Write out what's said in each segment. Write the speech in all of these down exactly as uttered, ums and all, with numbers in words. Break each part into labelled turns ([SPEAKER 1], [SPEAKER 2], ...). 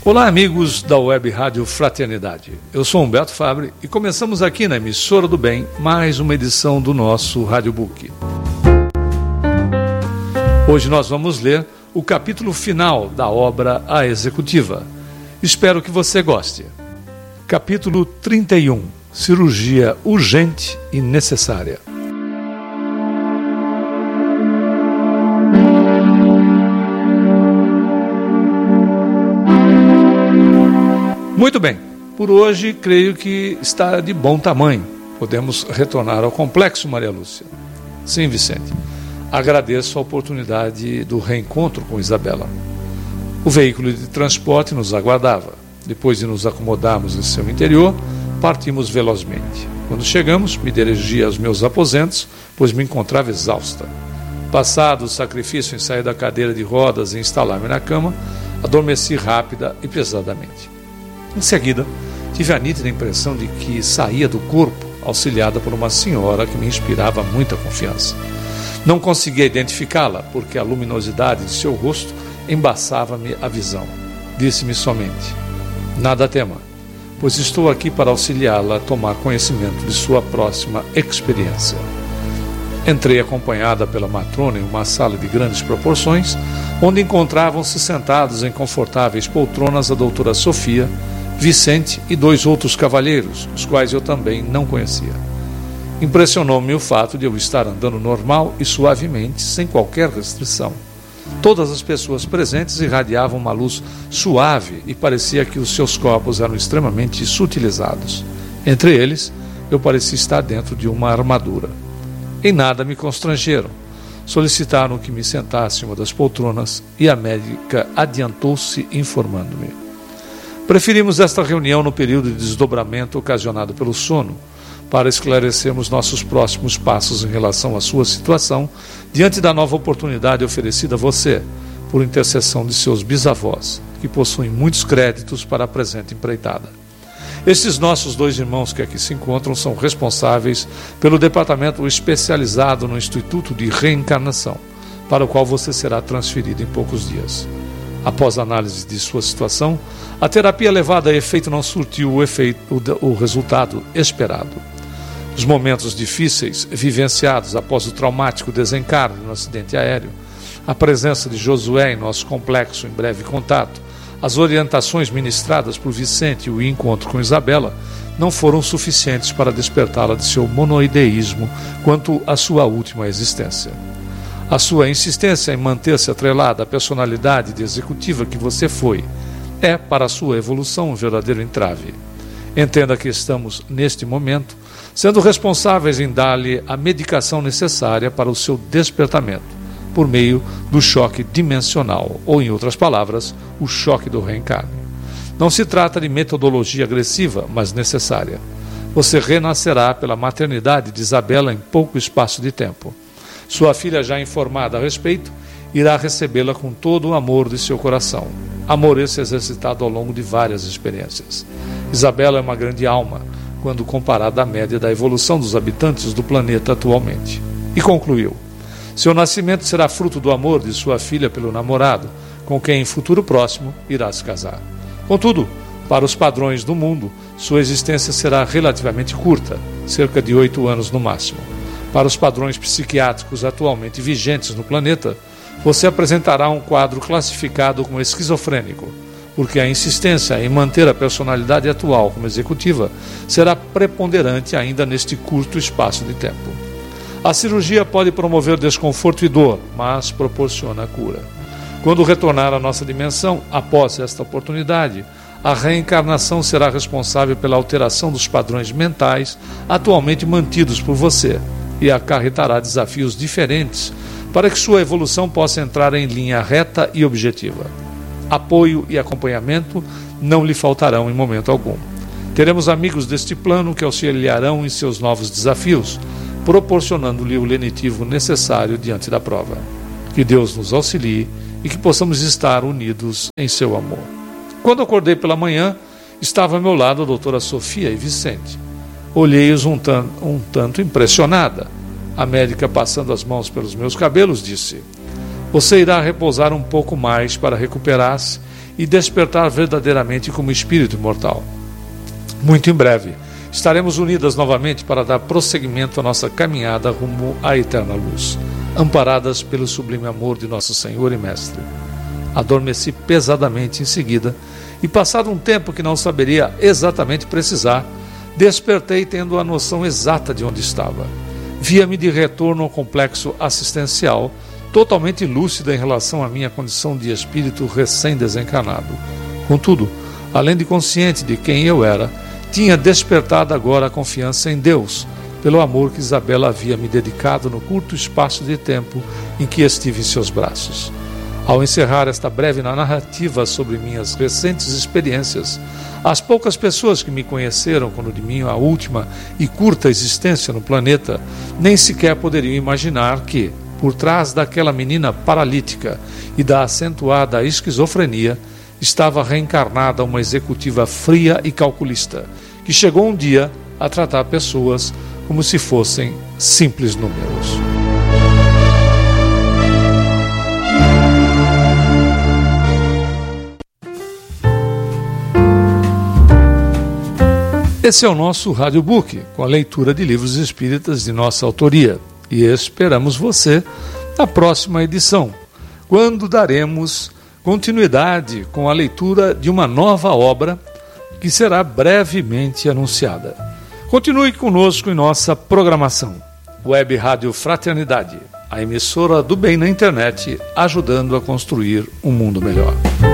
[SPEAKER 1] Olá, amigos da Web Rádio Fraternidade. Eu sou Humberto Fabre e começamos aqui na Emissora do Bem mais uma edição do nosso Radiobook. Hoje nós vamos ler o capítulo final da obra A Executiva. Espero que você goste. Capítulo trinta e um. Cirurgia urgente e necessária. Muito bem, por hoje creio que está de bom tamanho. Podemos retornar ao complexo, Maria Lúcia. Sim, Vicente. Agradeço a oportunidade do reencontro com Isabela. O veículo de transporte nos aguardava. Depois de nos acomodarmos em seu interior, partimos velozmente. Quando chegamos, me dirigi aos meus aposentos, pois me encontrava exausta. Passado o sacrifício em sair da cadeira de rodas e instalar-me na cama, adormeci rápida e pesadamente. Em seguida, tive a nítida impressão de que saía do corpo, auxiliada por uma senhora que me inspirava muita confiança. Não conseguia identificá-la, porque a luminosidade de seu rosto embaçava-me a visão. Disse-me somente: nada tema, pois estou aqui para auxiliá-la a tomar conhecimento de sua próxima experiência. Entrei acompanhada pela matrona em uma sala de grandes proporções, onde encontravam-se sentados em confortáveis poltronas a doutora Sofia, Vicente e dois outros cavalheiros, os quais eu também não conhecia. Impressionou-me o fato de eu estar andando normal e suavemente, sem qualquer restrição. Todas as pessoas presentes irradiavam uma luz suave e parecia que os seus corpos eram extremamente sutilizados. Entre eles, eu parecia estar dentro de uma armadura. Em nada me constrangeram. Solicitaram que me sentasse em uma das poltronas e a médica adiantou-se informando-me. Preferimos esta reunião no período de desdobramento ocasionado pelo sono, para esclarecermos nossos próximos passos em relação à sua situação, diante da nova oportunidade oferecida a você, por intercessão de seus bisavós, que possuem muitos créditos para a presente empreitada. Estes nossos dois irmãos que aqui se encontram são responsáveis pelo departamento especializado no Instituto de Reencarnação, para o qual você será transferido em poucos dias. Após a análise de sua situação, a terapia levada a efeito não surtiu o, efeito, o, o resultado esperado. Os momentos difíceis vivenciados após o traumático desencarne no acidente aéreo, a presença de Josué em nosso complexo em breve contato, as orientações ministradas por Vicente e o encontro com Isabela não foram suficientes para despertá-la de seu monoideísmo quanto à sua última existência. A sua insistência em manter-se atrelada à personalidade de executiva que você foi é, para a sua evolução, um verdadeiro entrave. Entenda que estamos, neste momento, sendo responsáveis em dar-lhe a medicação necessária para o seu despertamento, por meio do choque dimensional, ou, em outras palavras, o choque do reencarne. Não se trata de metodologia agressiva, mas necessária. Você renascerá pela maternidade de Isabela em pouco espaço de tempo. Sua filha, já informada a respeito, irá recebê-la com todo o amor de seu coração. Amor esse exercitado ao longo de várias experiências. Isabela é uma grande alma, quando comparada à média da evolução dos habitantes do planeta atualmente. E concluiu: seu nascimento será fruto do amor de sua filha pelo namorado, com quem em futuro próximo irá se casar. Contudo, para os padrões do mundo, sua existência será relativamente curta, cerca de oito anos no máximo. Para os padrões psiquiátricos atualmente vigentes no planeta, você apresentará um quadro classificado como esquizofrênico, porque a insistência em manter a personalidade atual como executiva será preponderante ainda neste curto espaço de tempo. A cirurgia pode promover desconforto e dor, mas proporciona a cura. Quando retornar à nossa dimensão, após esta oportunidade, a reencarnação será responsável pela alteração dos padrões mentais atualmente mantidos por você e acarretará desafios diferentes para que sua evolução possa entrar em linha reta e objetiva. Apoio e acompanhamento não lhe faltarão em momento algum. Teremos amigos deste plano que auxiliarão em seus novos desafios, proporcionando-lhe o lenitivo necessário diante da prova. Que Deus nos auxilie e que possamos estar unidos em seu amor. Quando acordei pela manhã, estava ao meu lado a doutora Sofia e Vicente. Olhei-os um, tan- um tanto impressionada. A médica, passando as mãos pelos meus cabelos, disse: Você irá repousar um pouco mais para recuperar-se e despertar verdadeiramente como espírito imortal. Muito em breve, estaremos unidas novamente para dar prosseguimento à nossa caminhada rumo à eterna luz, amparadas pelo sublime amor de nosso Senhor e Mestre. Adormeci pesadamente em seguida e, passado um tempo que não saberia exatamente precisar, despertei tendo a noção exata de onde estava. Via-me de retorno ao complexo assistencial, totalmente lúcida em relação à minha condição de espírito recém-desencarnado. Contudo, além de consciente de quem eu era, tinha despertado agora a confiança em Deus, pelo amor que Isabela havia me dedicado no curto espaço de tempo em que estive em seus braços. Ao encerrar esta breve narrativa sobre minhas recentes experiências, as poucas pessoas que me conheceram quando de minha última e curta existência no planeta, nem sequer poderiam imaginar que, por trás daquela menina paralítica e da acentuada esquizofrenia, estava reencarnada uma executiva fria e calculista, que chegou um dia a tratar pessoas como se fossem simples números. Esse é o nosso Radiobook, com a leitura de livros espíritas de nossa autoria. E esperamos você na próxima edição, quando daremos continuidade com a leitura de uma nova obra que será brevemente anunciada. Continue conosco em nossa programação. Web Rádio Fraternidade, a emissora do bem na internet, ajudando a construir um mundo melhor.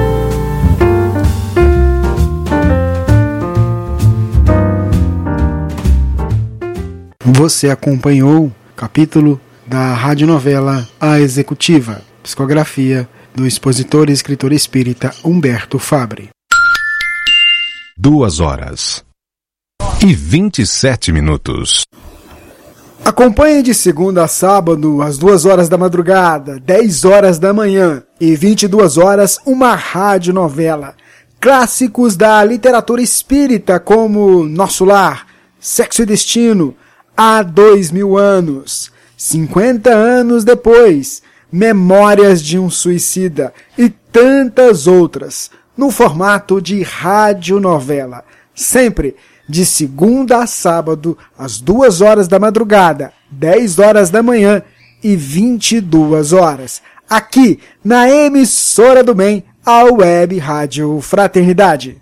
[SPEAKER 2] Você acompanhou o capítulo da radionovela A Executiva, psicografia do expositor e escritor espírita Humberto Fabre.
[SPEAKER 3] Duas horas e vinte e sete minutos.
[SPEAKER 2] Acompanhe de segunda a sábado, às duas horas da madrugada, dez horas da manhã e vinte e duas horas, uma radionovela. Clássicos da literatura espírita como Nosso Lar, Sexo e Destino, Há dois mil anos, cinquenta anos depois, Memórias de um Suicida e tantas outras, no formato de radionovela, sempre de segunda a sábado, às duas horas da madrugada, dez horas da manhã e vinte e duas horas, aqui na emissora do bem, a Web Rádio Fraternidade.